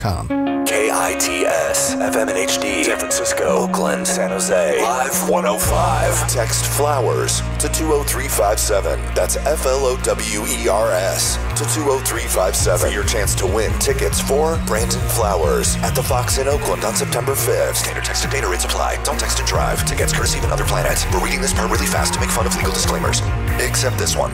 KITS, FM and HD, San Francisco, Oakland, San Jose, Live 105. Text FLOWERS to 20357. That's FLOWERS to 20357 for your chance to win tickets for Brandon Flowers at the Fox in Oakland on September 5th. Standard text and data rates apply. Don't text and drive. Tickets courtesy of Another Planet. We're reading this part really fast to make fun of legal disclaimers. Except this one.